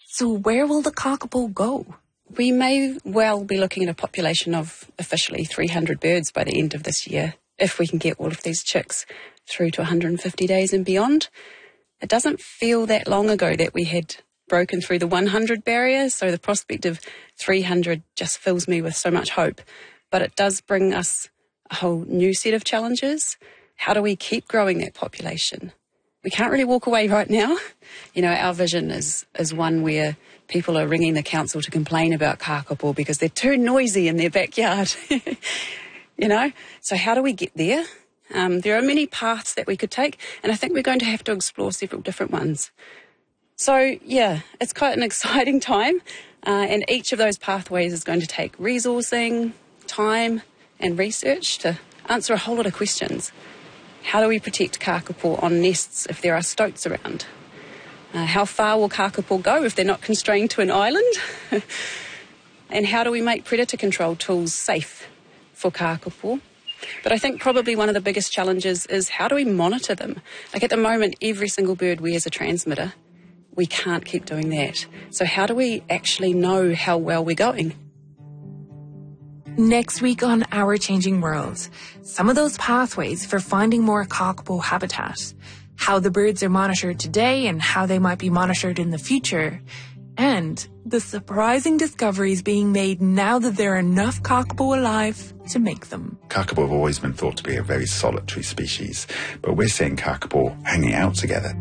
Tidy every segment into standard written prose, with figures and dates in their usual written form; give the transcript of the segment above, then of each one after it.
So where will the kakapo go? We may well be looking at a population of officially 300 birds by the end of this year, if we can get all of these chicks through to 150 days and beyond. It doesn't feel that long ago that we had broken through the 100 barrier, so the prospect of 300 just fills me with so much hope. But it does bring us a whole new set of challenges. How do we keep growing that population? We can't really walk away right now. You know, our vision is one where people are ringing the council to complain about kakapo because they're too noisy in their backyard. You know, so how do we get there? There are many paths that we could take, and I think we're going to have to explore several different ones. So, yeah, it's quite an exciting time, and each of those pathways is going to take resourcing, time and research to answer a whole lot of questions. How do we protect kakapo on nests if there are stoats around? How far will kakapo go if they're not constrained to an island? And how do we make predator control tools safe for kakapo? But I think probably one of the biggest challenges is how do we monitor them? Like at the moment, every single bird wears a transmitter. We can't keep doing that. So how do we actually know how well we're going? Next week on Our Changing World, some of those pathways for finding more kakapo habitat, how the birds are monitored today and how they might be monitored in the future, and the surprising discoveries being made now that there are enough kakapo alive to make them. Kakapo have always been thought to be a very solitary species, but we're seeing kakapo hanging out together.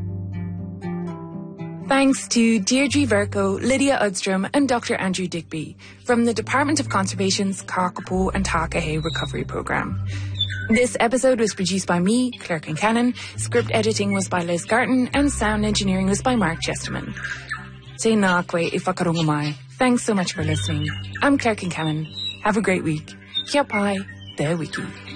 Thanks to Deirdre Verco, Lydia Udstrom and Dr. Andrew Digby from the Department of Conservation's Kakapo and Takahe Recovery Programme. This episode was produced by me, Claire Kincannon, script editing was by Liz Garton, and sound engineering was by Mark Chesterman. Tēnā koe e whakarongo mai. Thanks so much for listening. I'm Claire Kincannon. Have a great week. Kia pai, te wiki.